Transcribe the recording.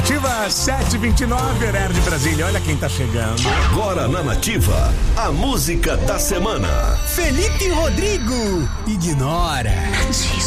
Nativa 729, horário de Brasília. Olha quem tá chegando. Agora na Nativa, a música da semana. Felipe Rodrigo, Ignora.